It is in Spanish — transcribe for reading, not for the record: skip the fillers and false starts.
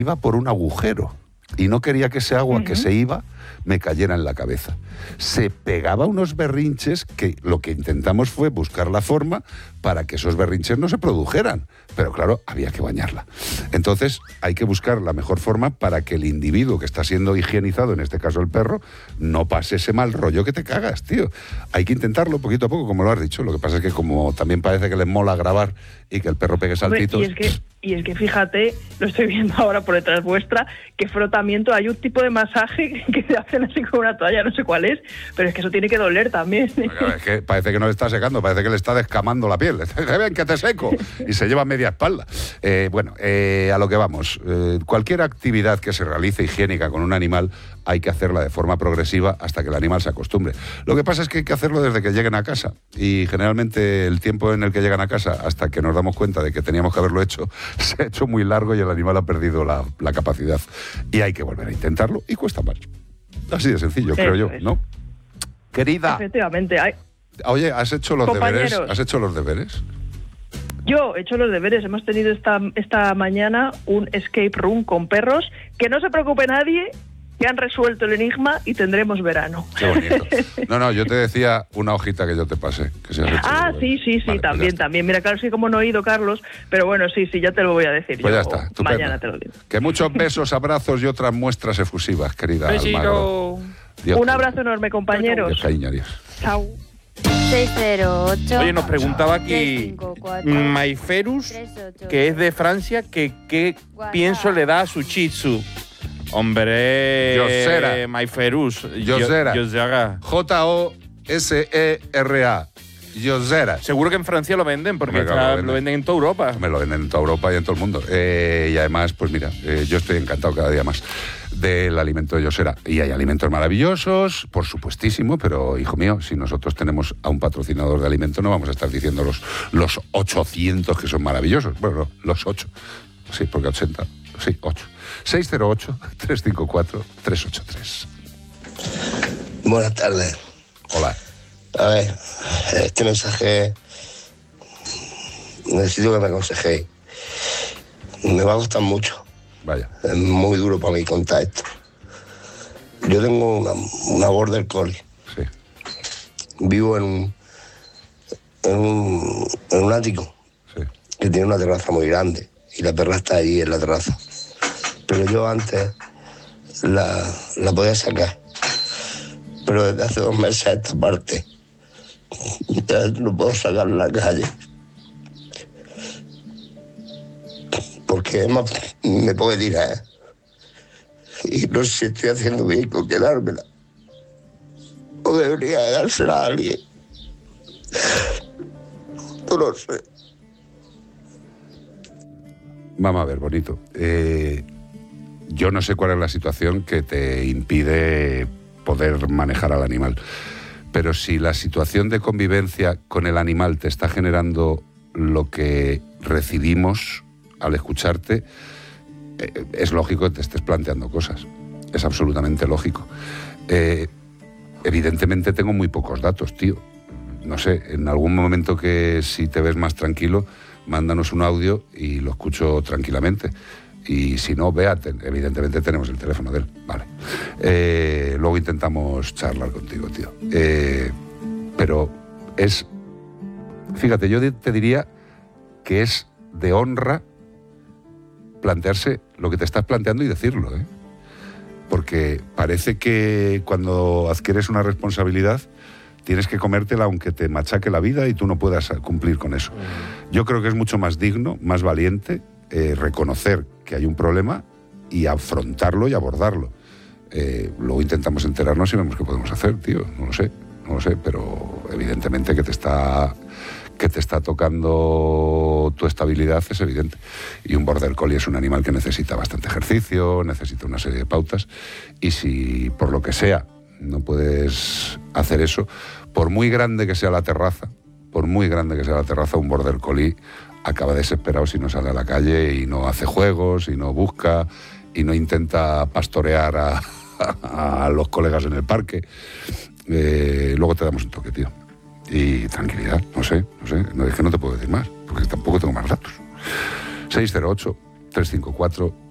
iba por un agujero y no quería que ese agua que se iba me cayera en la cabeza. Se pegaba unos berrinches que lo que intentamos fue buscar la forma para que esos berrinches no se produjeran. Pero claro, había que bañarla. Entonces hay que buscar la mejor forma para que el individuo que está siendo higienizado, en este caso el perro, no pase ese mal rollo que te cagas, tío. Hay que intentarlo poquito a poco, como lo has dicho. Lo que pasa es que como también parece que les mola grabar y que el perro pegue saltitos... Y es que fíjate, lo estoy viendo ahora por detrás vuestra, que frotamiento, hay un tipo de masaje que te hacen así con una toalla, no sé cuál es, pero es que eso tiene que doler también. Es que parece que no le está secando, parece que le está descamando la piel. Ven, que te seco. Y se lleva media espalda. A lo que vamos. Cualquier actividad que se realice higiénica con un animal hay que hacerla de forma progresiva hasta que el animal se acostumbre. Lo que pasa es que hay que hacerlo desde que lleguen a casa. Y generalmente el tiempo en el que llegan a casa, hasta que nos damos cuenta de que teníamos que haberlo hecho, se ha hecho muy largo y el animal ha perdido la capacidad. Y hay que volver a intentarlo y cuesta más. Así de sencillo, creo yo, ¿no? Querida. Efectivamente. Oye, ¿has hecho los deberes? ¿Has hecho los deberes? Yo he hecho los deberes. Hemos tenido esta mañana un escape room con perros. Que no se preocupe nadie, que han resuelto el enigma y tendremos verano. Qué bonito. No, yo te decía una hojita que yo te pasé. Que si has hecho sí, vale, también. Mira, claro, es que como no he ido, Carlos, pero bueno, sí, ya te lo voy a decir. Pues ya está, estupendo. Mañana te lo digo. Que muchos besos, abrazos y otras muestras efusivas, querida Almagro. Un abrazo enorme, compañeros. Chao. 608. Oye, nos preguntaba aquí Maiferus, que es de Francia, que qué pienso le da a su Shih Tzu. Hombre, Yosera. Maiferus. Yosera. Yosera. Josera. Yosera. Seguro que en Francia lo venden, porque lo venden en toda Europa. Me lo venden en toda Europa y en todo el mundo. Y además, pues mira, yo estoy encantado cada día más del alimento de Yosera. Y hay alimentos maravillosos, por supuestísimo, pero, hijo mío, si nosotros tenemos a un patrocinador de alimento, no vamos a estar diciendo los 800 que son maravillosos. Bueno, no, los 8. Sí, porque 80. Sí, 8. 608-354-383. Buenas tardes. Hola. A ver, este mensaje necesito que me aconsejéis. Me va a costar mucho. Vaya. Es muy duro para mí contar esto. Yo tengo una border collie. Sí. Vivo en un ático. Sí. Que tiene una terraza muy grande y la perra está ahí en la terraza. Pero yo antes la podía sacar. Pero desde hace 2 meses a esta parte ya no puedo sacarla a la calle. Porque me puede tirar. Y no sé si estoy haciendo bien con quedármela. O debería dársela a alguien. No lo sé. Vamos a ver, bonito. Yo no sé cuál es la situación que te impide poder manejar al animal. Pero si la situación de convivencia con el animal te está generando lo que recibimos al escucharte, es lógico que te estés planteando cosas. Es absolutamente lógico. Evidentemente tengo muy pocos datos, tío. No sé, en algún momento que si te ves más tranquilo, mándanos un audio y lo escucho tranquilamente. Y si no, evidentemente tenemos el teléfono de él. Vale. Luego intentamos charlar contigo, tío. Pero es... Fíjate, yo te diría que es de honra plantearse lo que te estás planteando y decirlo, ¿eh? Porque parece que cuando adquieres una responsabilidad tienes que comértela aunque te machaque la vida y tú no puedas cumplir con eso. Yo creo que es mucho más digno, más valiente, reconocer que hay un problema y afrontarlo y abordarlo. Luego intentamos enterarnos y vemos qué podemos hacer, tío. No lo sé, pero evidentemente que te está tocando tu estabilidad es evidente. Y un border collie es un animal que necesita bastante ejercicio, necesita una serie de pautas, y si por lo que sea no puedes hacer eso, por muy grande que sea la terraza, un border collie acaba desesperado si no sale a la calle y no hace juegos, y no busca, y no intenta pastorear a los colegas en el parque. Luego te damos un toque, tío. Y tranquilidad, no sé, no, es que no te puedo decir más, porque tampoco tengo más datos. 608-354